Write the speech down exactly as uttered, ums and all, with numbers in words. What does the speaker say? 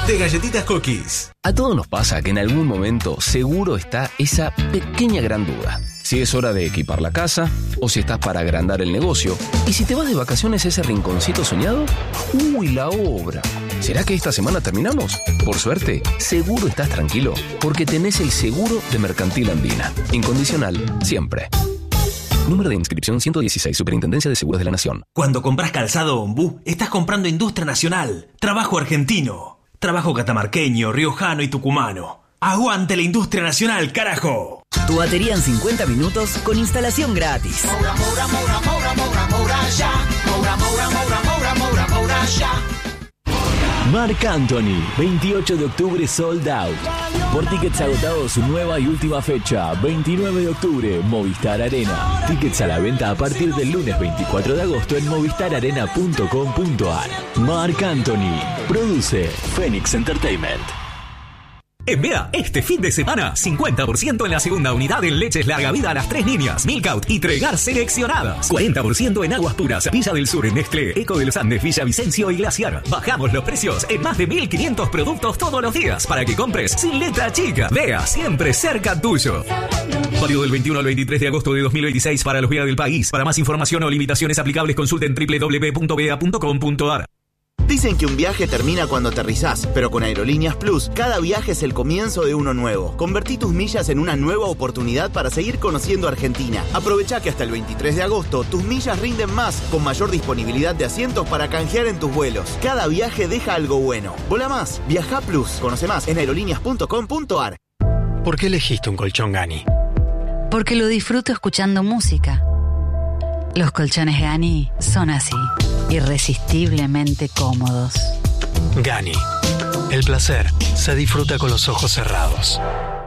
de Galletitas Cookies. A todos nos pasa que en algún momento seguro está esa pequeña gran duda. Si es hora de equipar la casa, o si estás para agrandar el negocio. Y si te vas de vacaciones a ese rinconcito soñado, ¡uy, la obra! ¿Será que esta semana terminamos? Por suerte, seguro estás tranquilo, porque tenés el seguro de Mercantil Andina. Incondicional, siempre. Número de inscripción ciento dieciséis, Superintendencia de Seguros de la Nación. Cuando compras calzado Ombú, estás comprando industria nacional, trabajo argentino, trabajo catamarqueño, riojano y tucumano. ¡Aguante la industria nacional, carajo! Tu batería en cincuenta minutos con instalación gratis. Moura, Moura, Moura, Moura, Moura, Moura, ya. Moura, Moura, Moura, Moura, Moura, Moura, ya. Marc Anthony, veintiocho de octubre sold out. Por tickets agotados, su nueva y última fecha, veintinueve de octubre, Movistar Arena. Tickets a la venta a partir del lunes veinticuatro de agosto en movistar arena punto com punto ar. Marc Anthony, produce Phoenix Entertainment. En Vea, este fin de semana, cincuenta por ciento en la segunda unidad en leches larga vida a las tres líneas, Milkout y Tregar seleccionadas. cuarenta por ciento en aguas puras, Villa del Sur, Nestlé, Eco de los Andes, Villa Vicencio y Glaciar. Bajamos los precios en más de mil quinientos productos todos los días para que compres sin letra chica. Vea, siempre cerca tuyo. Válido del veintiuno al veintitrés de agosto de dos mil veintiséis para los Vea del país. Para más información o limitaciones aplicables, consulten doble u doble u doble u punto vea punto com punto ar. Dicen que un viaje termina cuando aterrizás, pero con Aerolíneas Plus, cada viaje es el comienzo de uno nuevo. Convertí tus millas en una nueva oportunidad para seguir conociendo Argentina. Aprovecha que hasta el veintitrés de agosto tus millas rinden más, con mayor disponibilidad de asientos para canjear en tus vuelos. Cada viaje deja algo bueno. Vola más, viaja Plus. Conoce más en aerolíneas punto com punto ar. ¿Por qué elegiste un colchón Gani? Porque lo disfruto escuchando música. Los colchones Gani son así, irresistiblemente cómodos. Gani. El placer se disfruta con los ojos cerrados.